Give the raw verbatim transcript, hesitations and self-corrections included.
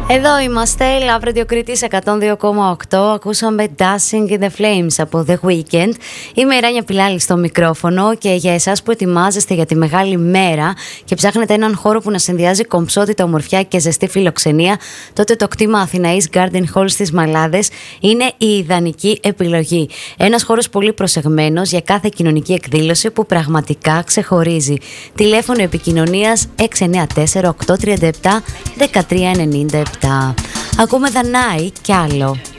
Εδώ είμαστε, Love Radio Κρήτης εκατόν δύο κόμμα οκτώ. Ακούσαμε Dancing in the Flames από The Weeknd. Είμαι η Ράνια Πιλάλη στο μικρόφωνο και για εσάς που ετοιμάζεστε για τη μεγάλη μέρα και ψάχνετε έναν χώρο που να συνδυάζει κομψότητα, ομορφιά και ζεστή φιλοξενία, τότε το κτήμα Αθηναής Garden Hall στις Μαλάδες είναι η ιδανική επιλογή. Ένας χώρος πολύ προσεγμένος για κάθε κοινωνική εκδήλωση που πραγματικά ξεχωρίζει. Τηλέφωνο επικοινωνίας έξι εννιά τέσσερα οκτώ τρία επτά ένα τρία εννιά επτά. Ακούμε Δανάη κι άλλο.